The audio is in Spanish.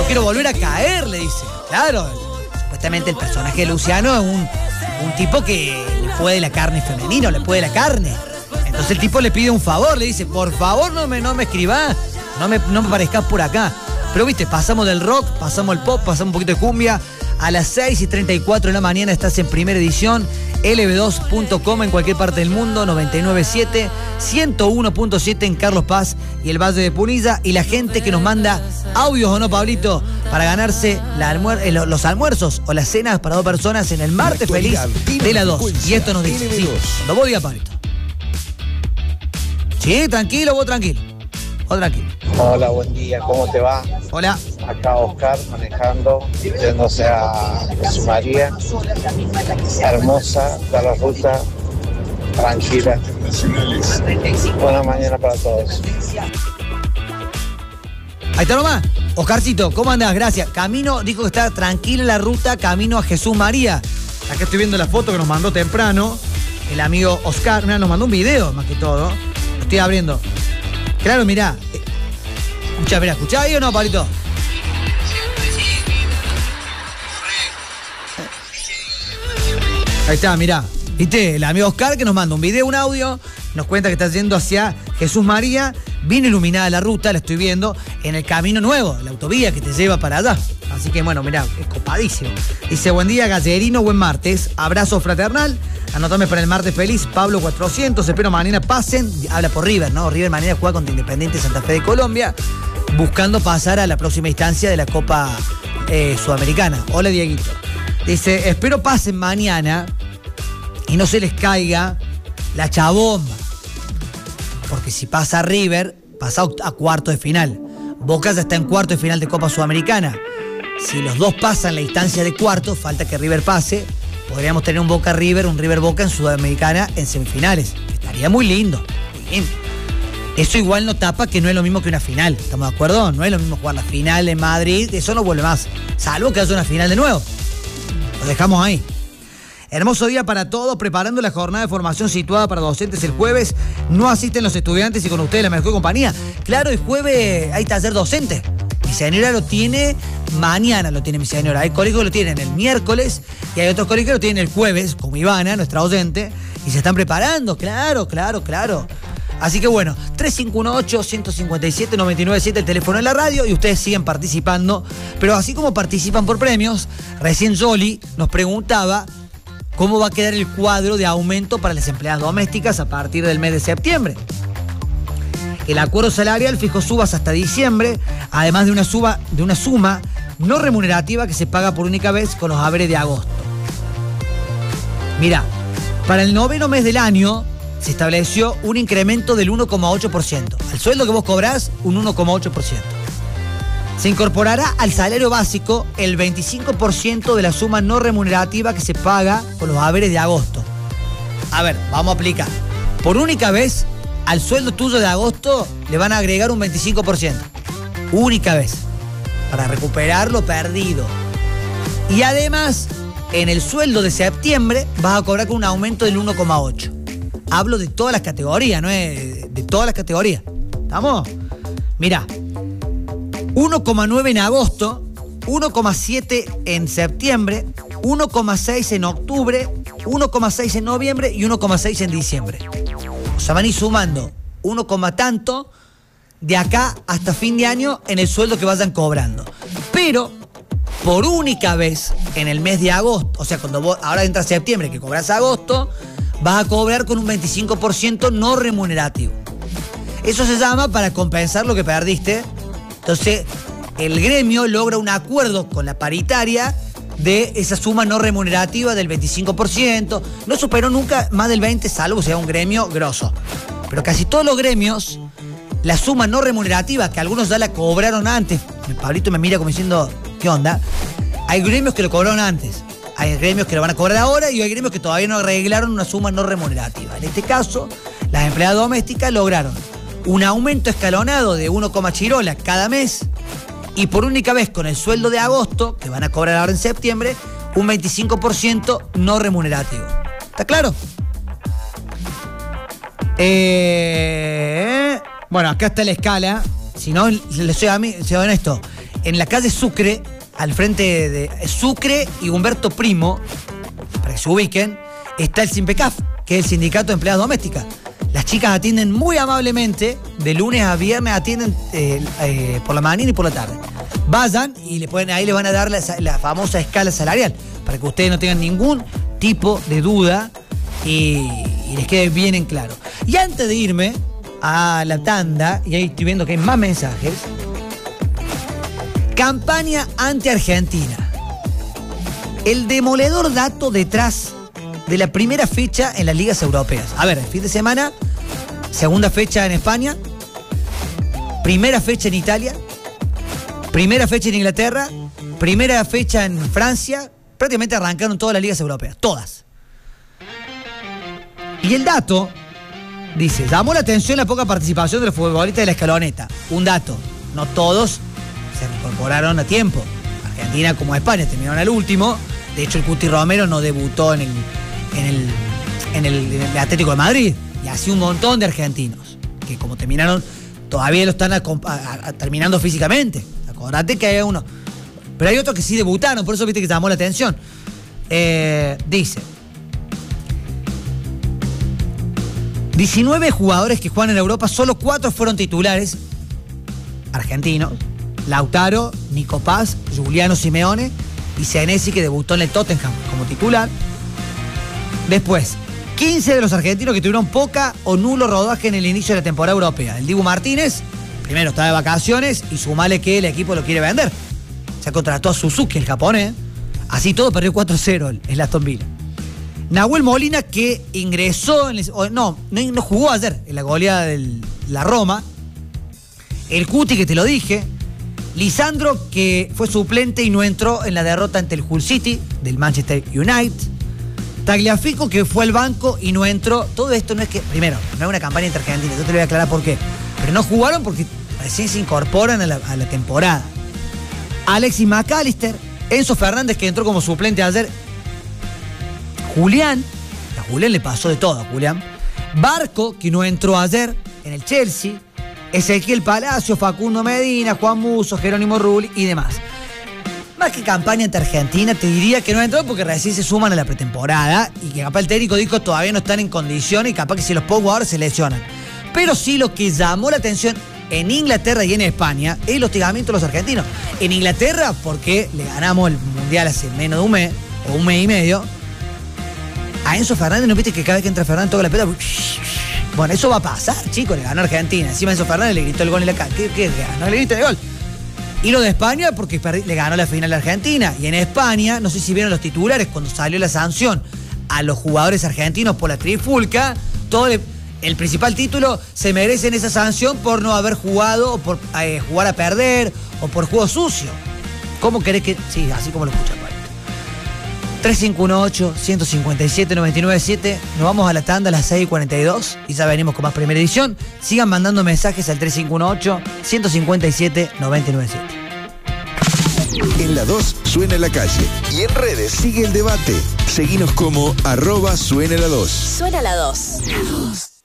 quiero volver a caer, le dice. Claro, supuestamente el personaje de Luciano es un tipo que le puede la carne femenina, le puede la carne. Entonces el tipo le pide un favor, le dice, por favor no me escribas, no me aparezcas por acá. Pero viste, pasamos del rock, pasamos el pop, pasamos un poquito de cumbia. A las 6:34 de la mañana estás en Primera Edición, lb2.com en cualquier parte del mundo, 99.7, 101.7 en Carlos Paz y el Valle de Punilla. Y la gente que nos manda audios, ¿o no, Pablito? Para ganarse los almuerzos o las cenas para 2 personas en el martes feliz de la 2. Y esto nos dice, sí, cuando vos digas, Pablito. Sí, tranquilo, vos tranquilo. Vos tranquilo. Hola, buen día, ¿cómo te va? Hola. Acá Oscar manejando, yéndose a Jesús María. Hermosa, da la ruta, tranquila. Buena mañana para todos. Ahí está nomás. Oscarcito, ¿cómo andás? Gracias. Camino, dijo que está tranquila la ruta, camino a Jesús María. Acá estoy viendo la foto que nos mandó temprano el amigo Oscar. Mirá, nos mandó un video más que todo. Lo estoy abriendo. Claro, mirá. ¿Escuchá ahí o no, Pablito? Ahí está, mirá. ¿Viste? El amigo Oscar que nos manda un video, un audio, nos cuenta que está yendo hacia Jesús María. Bien iluminada la ruta, la estoy viendo, en el camino nuevo, la autovía que te lleva para allá. Así que bueno, mirá, es copadísimo. Dice, buen día, Gallerino, buen martes. Abrazo fraternal. Anotame para el martes feliz, Pablo 400. Espero mañana pasen. Habla por River, ¿no? River mañana juega contra Independiente Santa Fe de Colombia, buscando pasar a la próxima instancia de la Copa Sudamericana. Hola, Dieguito. Dice, espero pasen mañana y no se les caiga la chabomba. Porque si pasa River, pasa a cuarto de final. Boca ya está en cuarto de final de Copa Sudamericana. Si los dos pasan la instancia de cuarto, falta que River pase. Podríamos tener un Boca River, un River Boca en Sudamericana en semifinales. Estaría muy lindo. Muy lindo. Eso igual no tapa que no es lo mismo que una final. ¿Estamos de acuerdo? No es lo mismo jugar la final en Madrid. Eso no vuelve más. Salvo que haya una final de nuevo. Lo dejamos ahí. Hermoso día para todos, preparando la jornada de formación situada para docentes el jueves. No asisten los estudiantes y con ustedes la mejor compañía. Claro, el jueves hay taller docente. Mi señora lo tiene, mañana lo tiene mi señora. Hay colegios que lo tienen el miércoles y hay otros colegios que lo tienen el jueves, como Ivana, nuestra docente, y se están preparando, claro. Así que bueno, 3518-157-997 el teléfono de la radio y ustedes siguen participando. Pero así como participan por premios, recién Jolly nos preguntaba cómo va a quedar el cuadro de aumento para las empleadas domésticas a partir del mes de septiembre. El acuerdo salarial fijó subas hasta diciembre, además de una suma no remunerativa que se paga por única vez con los haberes de agosto. Mirá, para el 9º mes del año se estableció un incremento del 1,8%. Al sueldo que vos cobrás, un 1,8%. Se incorporará al salario básico el 25% de la suma no remunerativa que se paga con los haberes de agosto. A ver, vamos a aplicar. Por única vez, al sueldo tuyo de agosto le van a agregar un 25%. Única vez. Para recuperar lo perdido. Y además, en el sueldo de septiembre vas a cobrar con un aumento del 1,8%. Hablo de todas las categorías, ¿no es? De todas las categorías. ¿Estamos? Mirá. 1,9 en agosto, 1,7 en septiembre, 1,6 en octubre, 1,6 en noviembre y 1,6 en diciembre. O sea, van a ir sumando 1, tanto de acá hasta fin de año en el sueldo que vayan cobrando. Pero, por única vez, en el mes de agosto, o sea, cuando vos, ahora entra septiembre, que cobras agosto, vas a cobrar con un 25% no remunerativo. Eso se llama para compensar lo que perdiste. Entonces, el gremio logra un acuerdo con la paritaria de esa suma no remunerativa del 25%. No superó nunca más del 20%, salvo sea un gremio grosso. Pero casi todos los gremios, la suma no remunerativa, que algunos ya la cobraron antes. Pablito me mira como diciendo, ¿qué onda? Hay gremios que lo cobraron antes. Hay gremios que lo van a cobrar ahora y hay gremios que todavía no arreglaron una suma no remunerativa. En este caso, las empleadas domésticas lograron un aumento escalonado de 1, chirola cada mes y por única vez con el sueldo de agosto, que van a cobrar ahora en septiembre, un 25% no remunerativo. ¿Está claro? Bueno, acá está la escala. Si no, les soy honesto. en la calle Sucre, al frente de Sucre y Humberto Primo, para que se ubiquen, está el SINPECAF, que es el Sindicato de Empleadas Domésticas. Las chicas atienden muy amablemente, de lunes a viernes atienden por la mañana y por la tarde. Vayan y ahí les van a dar la famosa escala salarial, para que ustedes no tengan ningún tipo de duda y les quede bien en claro. Y antes de irme a la tanda, y ahí estoy viendo que hay más mensajes, campaña anti-Argentina. El demoledor dato detrás de la primera fecha en las ligas europeas. A ver, el fin de semana, segunda fecha en España, primera fecha en Italia, primera fecha en Inglaterra, primera fecha en Francia. Prácticamente arrancaron todas las ligas europeas, todas. Y el dato dice, llamó la atención la poca participación de los futbolistas de la escaloneta. Un dato, no todos se incorporaron a tiempo. Argentina como España terminaron al último. De hecho, el Cuti Romero no debutó en el Atlético de Madrid. Y así un montón de argentinos que como terminaron, todavía lo están terminando físicamente. Acordate que hay uno. Pero hay otros que sí debutaron, por eso viste que llamó la atención. Dice, 19 jugadores que juegan en Europa, solo 4 fueron titulares argentinos. Lautaro, Nico Paz, Giuliano Simeone y Senesi, que debutó en el Tottenham como titular. Después, 15 de los argentinos que tuvieron poca o nulo rodaje en el inicio de la temporada europea. El Dibu Martínez, primero está de vacaciones y sumale que el equipo lo quiere vender. Se contrató a Suzuki, el japonés. Así todo perdió 4-0 el Aston Villa. Nahuel Molina, que ingresó, no jugó ayer en la goleada de la Roma. El Cuti, que te lo dije. Lisandro, que fue suplente y no entró en la derrota ante el Hull City del Manchester United. Tagliafico, que fue al banco y no entró. Todo esto no es que, primero, no es una campaña entre argentinos, yo te lo voy a aclarar por qué. Pero no jugaron porque recién se incorporan a la temporada. Alexis McAllister, Enzo Fernández, que entró como suplente ayer. Julián, a Julián le pasó de todo a Julián. Barco, que no entró ayer en el Chelsea. Ezequiel Palacio, Facundo Medina, Juan Musso, Jerónimo Rulli y demás. Más que campaña ante Argentina, te diría que no entró porque recién se suman a la pretemporada y que capaz el técnico dijo todavía no están en condiciones y capaz que si los pongo ahora se lesionan. Pero sí lo que llamó la atención en Inglaterra y en España es el hostigamiento de los argentinos. En Inglaterra porque le ganamos el Mundial hace menos de un mes o un mes y medio. A Enzo Fernández, ¿no viste que cada vez que entra Fernández toca la pelota? Bueno, eso va a pasar, chicos, le ganó a Argentina. Encima Enzo Fernández le gritó el gol en la cara. ¿Qué ganó? Le gritó el gol. Y lo de España porque le ganó la final a Argentina. Y en España, no sé si vieron los titulares, cuando salió la sanción a los jugadores argentinos por la trifulca, el principal título, se merecen esa sanción por no haber jugado, o por jugar a perder, o por juego sucio. ¿Cómo querés que...? Sí, así como lo escuchan, Palito. 3518-157-997. Nos vamos a la tanda a las 6:42 y ya venimos con más primera edición. Sigan mandando mensajes al 3518-157-997. En la 2 suena la calle y en redes sigue el debate. Seguinos como @suena la 2. Suena la 2.